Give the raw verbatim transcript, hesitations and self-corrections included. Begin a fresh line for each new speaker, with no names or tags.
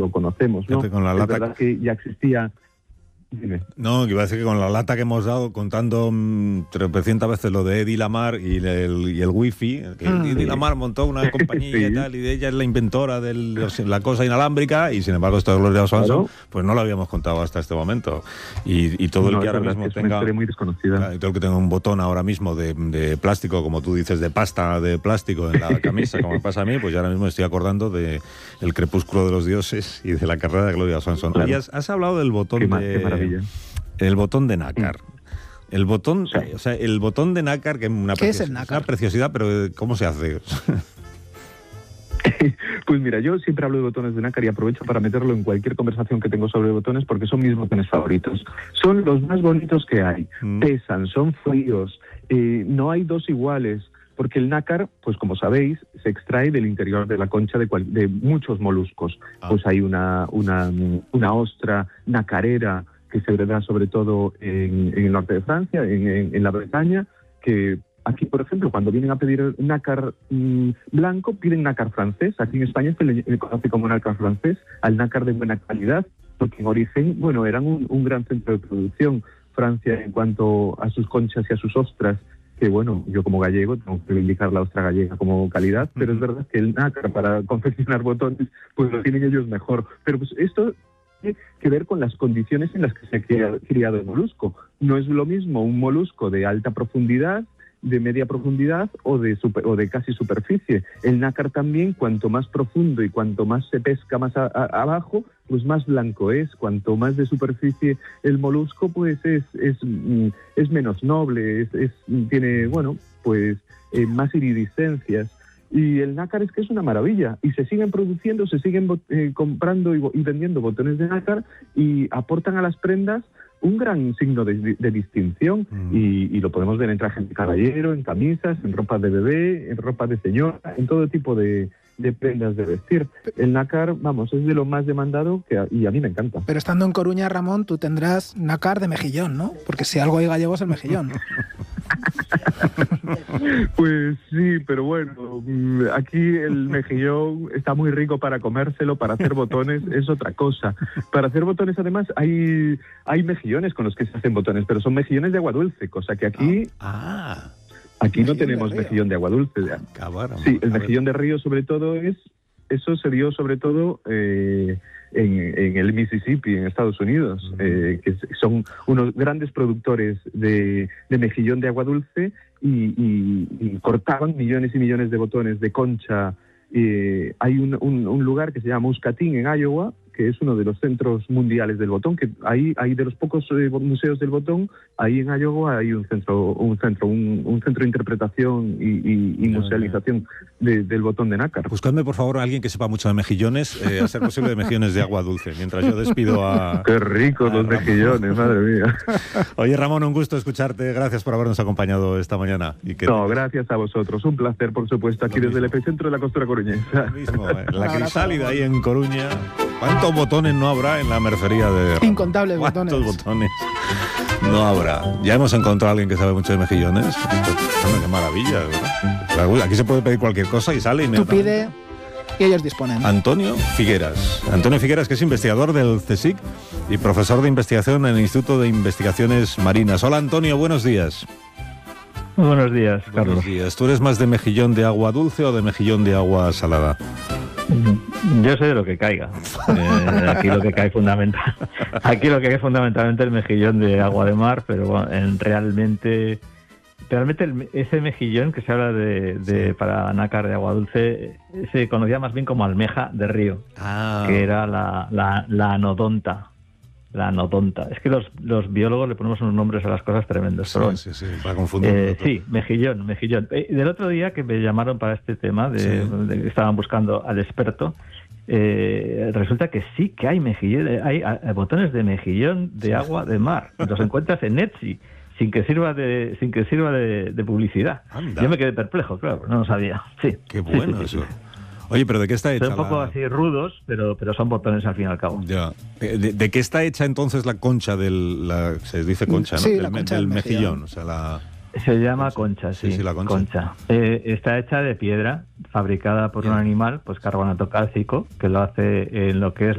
lo conocemos, ¿no?
Con la
es
lata...
verdad que ya existía... Dime.
No, que iba a decir que con la lata que hemos dado, contando mmm, trescientas veces lo de Eddie Lamar y el, y el wifi, que mm. Eddie Lamar montó una compañía sí. y tal, y ella es la inventora de la cosa inalámbrica, y sin embargo esto de Gloria Swanson, claro. pues no lo habíamos contado hasta este momento. Y, y todo el
no,
que ahora
verdad,
mismo
es
tenga...
una muy desconocida.
Claro, y todo el que tenga un botón ahora mismo de, de plástico, como tú dices, de pasta de plástico en la camisa, como me pasa a mí, pues yo ahora mismo estoy acordando de El crepúsculo de los dioses y de la carrera de Gloria Swanson. Claro. Y has, has hablado del botón
qué
de...
Ma- qué maravilla.
El botón de nácar. El botón, sí. o sea, el botón de nácar, que es una,
¿Qué
precios-
es el nácar?
una preciosidad, pero ¿cómo se hace?
Pues mira, yo siempre hablo de botones de nácar y aprovecho para meterlo en cualquier conversación que tengo sobre botones porque son mis botones favoritos. Son los más bonitos que hay. Mm. Pesan, son fríos, eh, no hay dos iguales. Porque el nácar, pues como sabéis, se extrae del interior de la concha de, cual, de muchos moluscos. Ah. Pues hay una, una, una ostra nacarera que se da sobre todo en, en el norte de Francia, en, en, en la Bretaña, que aquí, por ejemplo, cuando vienen a pedir nácar mmm, blanco, piden nácar francés. Aquí en España se le, le conoce como nácar francés, al nácar de buena calidad, porque en origen, bueno, eran un, un gran centro de producción. Francia, en cuanto a sus conchas y a sus ostras, que bueno, yo como gallego tengo que indicar la ostra gallega como calidad, pero uh-huh. es verdad que el nácar para confeccionar botones, pues lo tienen ellos mejor. Pero pues esto tiene que ver con las condiciones en las que se ha criado el molusco. No es lo mismo un molusco de alta profundidad, de media profundidad o de super, o de casi superficie. El nácar también, cuanto más profundo y cuanto más se pesca más a, a, abajo, pues más blanco es. Cuanto más de superficie el molusco, pues es es, es menos noble, es, es tiene, bueno, pues eh, más iridiscencias. Y el nácar es que es una maravilla. Y se siguen produciendo, se siguen eh, comprando y, y vendiendo botones de nácar y aportan a las prendas un gran signo de, de distinción. Mm. Y, y lo podemos ver en trajes de caballero, en camisas, en ropa de bebé, en ropa de señora, en todo tipo de, de prendas de vestir. El nácar, vamos, es de lo más demandado que a, y a mí me encanta.
Pero estando en Coruña, Ramón, tú tendrás nácar de mejillón, ¿no? Porque si algo hay gallego es el mejillón.
Pues sí, pero bueno, aquí el mejillón está muy rico para comérselo, para hacer botones es otra cosa. Para hacer botones, además, hay, hay mejillones con los que se hacen botones, pero son mejillones de agua dulce, cosa que aquí...
Ah, ah.
Aquí no tenemos mejillón de agua dulce.
Cabrón,
sí, el mejillón de río sobre todo es... Eso se dio sobre todo eh, en, en el Mississippi, en Estados Unidos, uh-huh. eh, que son unos grandes productores de, de mejillón de agua dulce y, y, y cortaban millones y millones de botones de concha. Eh, hay un, un, un lugar que se llama Muscatine, en Iowa, que es uno de los centros mundiales del botón, que ahí hay de los pocos eh, museos del botón, ahí en Iowa hay un centro, un centro, un, un centro de interpretación y, y, y musealización de, del botón de nácar.
Buscadme, por favor, a alguien que sepa mucho de mejillones, eh, a ser posible de mejillones de agua dulce, mientras yo despido a...
¡Qué ricos los mejillones, madre mía!
Oye, Ramón, un gusto escucharte, gracias por habernos acompañado esta mañana. Y que
no,
te...
gracias a vosotros, un placer, por supuesto, aquí desde el epicentro de la costura coruñesa.
Lo mismo, eh, la crisálida ahí en Coruña. ¿Cuántos botones no habrá en la mercería de Ramón?
Incontables botones.
¿Cuántos botones no habrá? Ya hemos encontrado a alguien que sabe mucho de mejillones. Qué maravilla, ¿verdad? Aquí se puede pedir cualquier cosa y sale.
Tú pide y ellos disponen.
Antonio Figueras. Antonio Figueras, que es investigador del CSIC y profesor de investigación en el Instituto de Investigaciones Marinas. Hola, Antonio, buenos días.
Muy buenos días, Carlos.
Buenos días. ¿Tú eres más de mejillón de agua dulce o de mejillón de agua salada?
Yo sé de lo que caiga. Eh, aquí lo que cae fundamental, aquí lo que cae fundamentalmente el mejillón de agua de mar, pero bueno, en realmente, realmente el, ese mejillón que se habla de, de para nácar de agua dulce se conocía más bien como almeja de río,
ah.
que era la, la, la anodonta. La anodonta. Es que los, los biólogos le ponemos unos nombres a las cosas tremendos.
Sí,
pero,
sí, sí, para confundir.
Eh, sí, mejillón, mejillón. Eh, del otro día que me llamaron para este tema, de, sí. de que estaban buscando al experto, eh, resulta que sí que hay mejillón, hay, hay botones de mejillón de sí. agua de mar. Los encuentras en Etsy, sin que sirva de, sin que sirva de, de publicidad.
Anda.
Yo me quedé perplejo, claro, no lo sabía. Sí.
Qué bueno sí, sí, eso. Sí, sí. Oye, pero ¿de qué está hecha?
Son un poco
la...
así rudos, pero, pero son botones al fin y al cabo.
Ya. ¿De, de qué está hecha entonces la concha del... La, se dice concha, ¿no?
Sí,
del,
la concha
del
del
mejillón.
mejillón.
O sea, la...
Se llama concha, sí.
Sí, sí, la concha.
concha. Eh, está hecha de piedra, fabricada por Bien. un animal, pues carbonato cálcico, que lo hace en lo que es